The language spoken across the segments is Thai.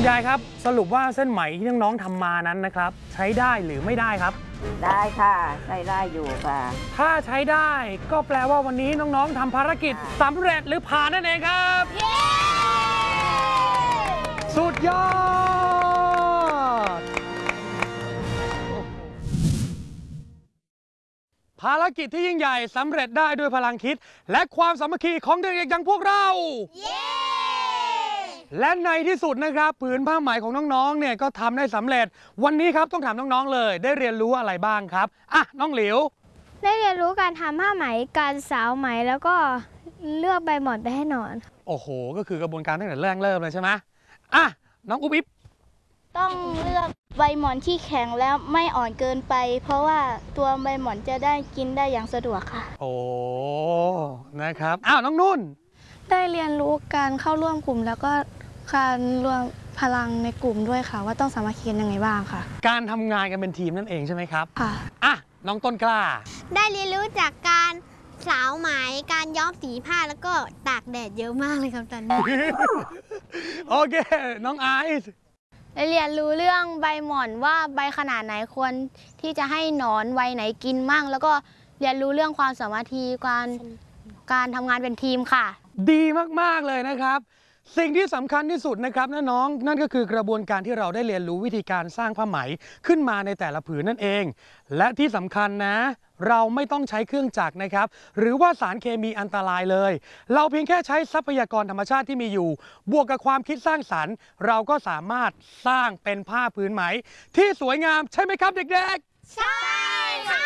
คุณยายครับสรุปว่าเส้นไหมที่น้องๆทำมานั้นนะครับใช้ได้หรือไม่ได้ครับได้ค่ะใช้ได้อยู่ค่ะถ้าใช้ได้ก็แปลว่าวันนี้น้องๆทำภารกิจสำเร็จหรือผ่านนั่นเองครับสุดยอดภารกิจที่ยิ่งใหญ่สำเร็จได้ด้วยพลังคิดและความสามัคคีของเด็กๆอย่างพวกเราและในที่สุดนะครับผืนผ้าไหมของน้องๆเนี่ยก็ทำได้สำเร็จวันนี้ครับต้องถามน้องๆเลยได้เรียนรู้อะไรบ้างครับอ่ะน้องหลิวได้เรียนรู้การทำผ้าไหมการสาวไหมแล้วก็เลือกใบหมอนไปให้นอนโอ้โหก็คือกระบวนการตั้งแต่เริ่มเลยใช่ไหมอ่ะน้องอุ๊บอิ๊บต้องเลือกใบหมอนที่แข็งแล้วไม่อ่อนเกินไปเพราะว่าตัวใบหมอนจะได้กินได้อย่างสะดวกค่ะโอ้นะครับอ้าวน้องนุ่นได้เรียนรู้การเข้าร่วมกลุ่มแล้วก็การรวมพลังในกลุ่มด้วยค่ะว่าต้องสามัคคีกันยังไงบ้างค่ะการทำงานกันเป็นทีมนั่นเองใช่ไหมครับค่ะอ่ะน้องต้นกล้าได้เรียนรู้จากการสาวไหมการย้อมสีผ้าแล้วก็ตากแดดเยอะมากเลยครับตอนนี้โอเคน้องไอซ์ได้เรียนรู้เรื่องใบหม่อนว่าใบขนาดไหนควรที่จะให้หนอนใบไหนกินมั่งแล้วก็เรียนรู้เรื่องความสามัคคีการทำงานเป็นทีมค่ะดีมากๆเลยนะครับสิ่งที่สำคัญที่สุดนะครับน้องนั่นก็คือกระบวนการที่เราได้เรียนรู้วิธีการสร้างผ้าไหมขึ้นมาในแต่ละผืนนั่นเองและที่สำคัญนะเราไม่ต้องใช้เครื่องจักรนะครับหรือว่าสารเคมีอันตรายเลยเราเพียงแค่ใช้ทรัพยากรธรรมชาติที่มีอยู่บวกกับความคิดสร้างสรรค์เราก็สามารถสร้างเป็นผ้าผืนไหมที่สวยงามใช่ไหมครับเด็กๆใช่ค่ะ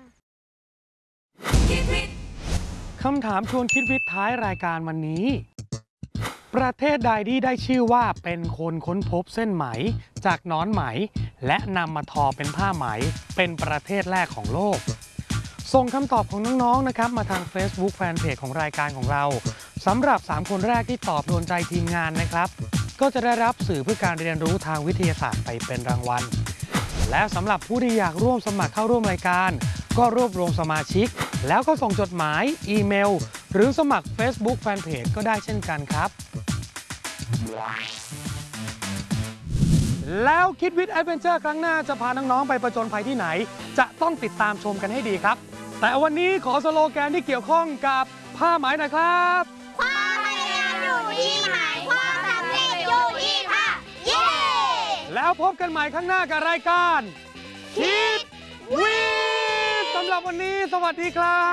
คำถามชวนคิดวิทย์ท้ายรายการวันนี้ประเทศใดที่ได้ชื่อว่าเป็นคนค้นพบเส้นไหมจากหนอนไหมและนำมาทอเป็นผ้าไหมเป็นประเทศแรกของโลกส่งคำตอบของน้องๆนะครับมาทาง Facebook Fanpage ของรายการของเราสำหรับ3คนแรกที่ตอบโดนใจทีมงานนะครับก็จะได้รับสื่อเพื่อการเรียนรู้ทางวิทยาศาสตร์ไปเป็นรางวัลและสำหรับผู้ที่อยากร่วมสมัครเข้าร่วมรายการก็รวบรวมสมาชิกแล้วก็ส่งจดหมายอีเมลหรือสมัคร Facebook Fanpage ก็ได้เช่นกันครับแล้วคิดวิทย์แอดเวนเจอร์ครั้งหน้าจะพาน้องๆไปประจนภัยที่ไหนจะต้องติดตามชมกันให้ดีครับแต่วันนี้ขอสโลแกนที่เกี่ยวข้องกับผ้าไหมหน่อยครับความพยายามอยู่ที่ไหมความสำเร็จอยู่ที่ผ้าเย้แล้วพบกันใหม่ข้างหน้ากับรายการคิดวิทย์สำหรับวันนี้สวัสดีครับ